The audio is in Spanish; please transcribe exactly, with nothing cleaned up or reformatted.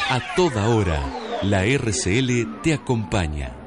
A toda hora, la R C L te acompaña.